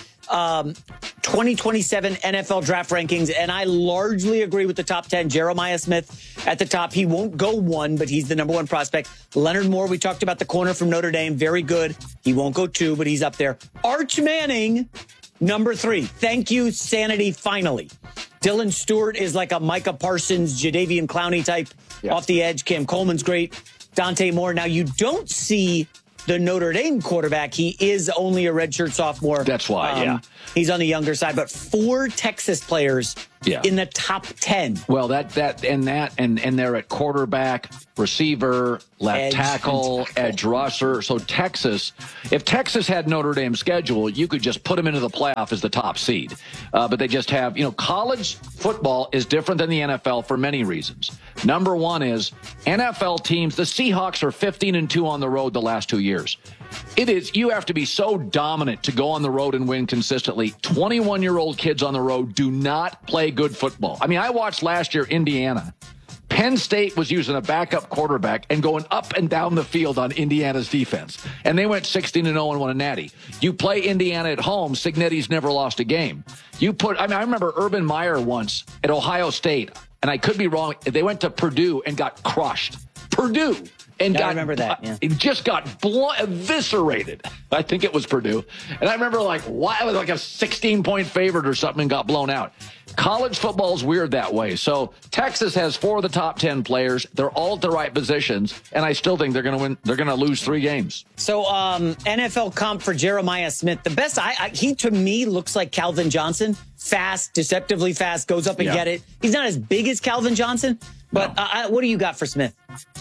2027 NFL draft rankings, and I largely agree with the top 10. Jeremiah Smith at the top. He won't go 1, but he's the number 1 prospect. Leonard Moore, we talked about the corner from Notre Dame. Very good. He won't go 2, but he's up there. Arch Manning, number 3. Thank you, sanity, finally. Dylan Stewart is like a Micah Parsons, Jadeveon Clowney type off the edge. Cam Coleman's great. Dante Moore. Now, you don't see the Notre Dame quarterback. He is only a redshirt sophomore. That's why, he's on the younger side, but 4 Texas players in the top 10. Well, and they're at quarterback, receiver, left tackle, edge rusher. So Texas, if Texas had Notre Dame's schedule, you could just put them into the playoff as the top seed. But they just have, college football is different than the NFL for many reasons. Number one is NFL teams, the Seahawks are 15-2 on the road the last 2 years. You have to be so dominant to go on the road and win consistently. 21-year-old kids on the road do not play good football. I mean, I watched last year Indiana. Penn State was using a backup quarterback and going up and down the field on Indiana's defense. And they went 16-0 and won a natty. You play Indiana at home, Cignetti's never lost a game. I remember Urban Meyer once at Ohio State, and I could be wrong, they went to Purdue and got crushed. Purdue. And I remember that. It just got eviscerated. I think it was Purdue. And I remember why it was like a 16-point favorite or something and got blown out. College football is weird that way. So Texas has 4 of the top 10 players. They're all at the right positions, and I still think they're going to win. They're going to lose 3 games. So NFL comp for Jeremiah Smith. The best, he to me looks like Calvin Johnson. Fast, deceptively fast, goes up and get it. He's not as big as Calvin Johnson, but what do you got for Smith?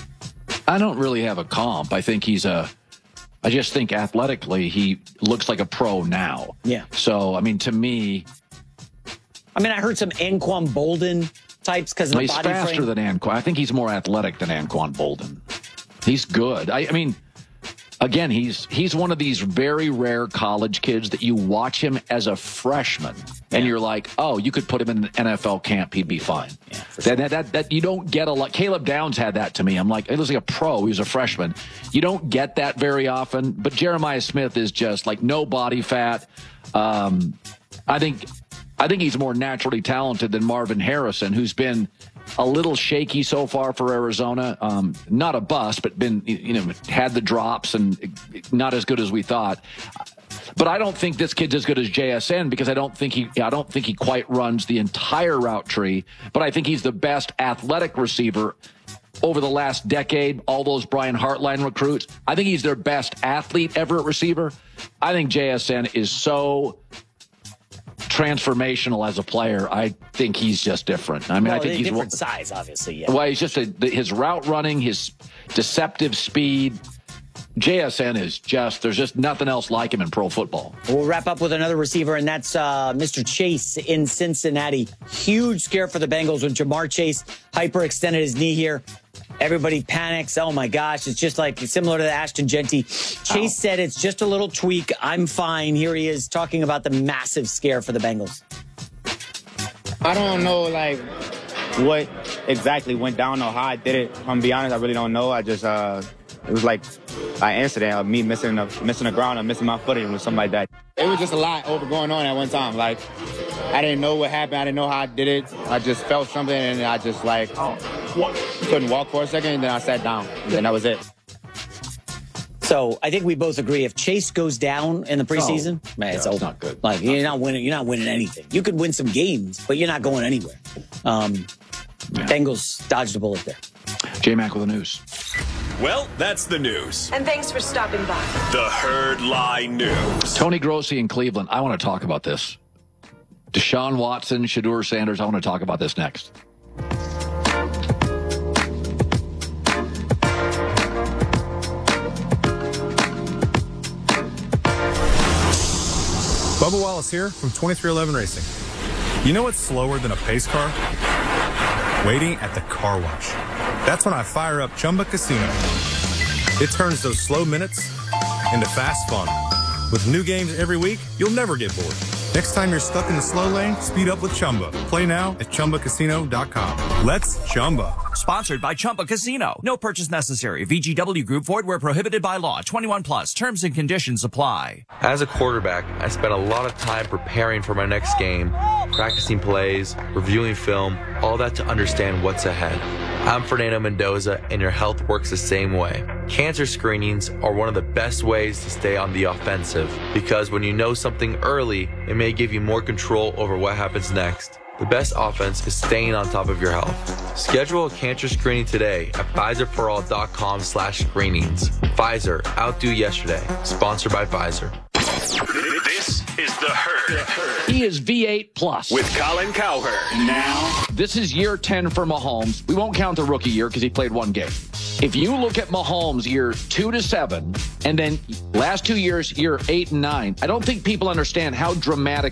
I don't really have a comp. I think I just think athletically he looks like a pro now. Yeah. So, to me. I heard some Anquan Bolden types because of the body frame. He's faster than Anquan. I think he's more athletic than Anquan Bolden. He's good. Again, he's one of these very rare college kids that you watch him as a freshman and you're like, oh, you could put him in an NFL camp, he'd be fine. Yeah, for sure. That you don't get a lot. Caleb Downs had that to me. I'm like, it was like a pro. He was a freshman. You don't get that very often. But Jeremiah Smith is just like no body fat. I think he's more naturally talented than Marvin Harrison, who's been a little shaky so far for Arizona. Not a bust, but been, had the drops and not as good as we thought. But I don't think this kid's as good as JSN because I don't think he quite runs the entire route tree. But I think he's the best athletic receiver over the last decade. All those Brian Hartline recruits, I think he's their best athlete ever at receiver. I think JSN is so transformational as a player. I think he's just different. I think he's different size, obviously. Yeah. Well, he's just his route running, his deceptive speed. JSN is there's just nothing else like him in pro football. We'll wrap up with another receiver, and that's Mr. Chase in Cincinnati. Huge scare for the Bengals when Jamar Chase hyperextended his knee here. Everybody panics. Oh, my gosh. It's just like similar to the Ashton Genty. Chase said it's just a little tweak. I'm fine. Here he is talking about the massive scare for the Bengals. I don't know, what exactly went down or how I did it. I'm be honest, I really don't know. I just, it was like an incident of me missing the ground or missing my footing or something like that. It was just a lot going on at one time. I didn't know what happened. I didn't know how I did it. I just felt something, and I just, couldn't walk for a second, and then I sat down, and that was it. So I think we both agree if Chase goes down in the preseason, it's over. Not good. You're not winning anything. You could win some games, but you're not going anywhere. Bengals dodged a bullet there. J-Mac with the news. Well, that's the news. And thanks for stopping by. The Herd Lie News. Tony Grossi in Cleveland. I want to talk about this. Deshaun Watson, Shedeur Sanders. I want to talk about this next. Bubba Wallace here from 2311 Racing. You know what's slower than a pace car? Waiting at the car wash. That's when I fire up Chumba Casino. It turns those slow minutes into fast fun. With new games every week, you'll never get bored. Next time you're stuck in the slow lane, speed up with Chumba. Play now at ChumbaCasino.com. Let's Chumba. Sponsored by Chumba Casino. No purchase necessary. VGW Group. Void where prohibited by law. 21 plus. Terms and conditions apply. As a quarterback, I spent a lot of time preparing for my next game, practicing plays, reviewing film, all that to understand what's ahead. I'm Fernando Mendoza, and your health works the same way. Cancer screenings are one of the best ways to stay on the offensive, because when you know something early, it may give you more control over what happens next. The best offense is staying on top of your health. Schedule a cancer screening today at PfizerForAll.com/screenings. Pfizer, outdo yesterday. Sponsored by Pfizer. This is The Herd. He is V8 plus. With Colin Cowherd. Now, this is year 10 for Mahomes. We won't count the rookie year because he played one game. If you look at Mahomes year 2 to 7, and then last 2 years, year 8 and 9, I don't think people understand how dramatic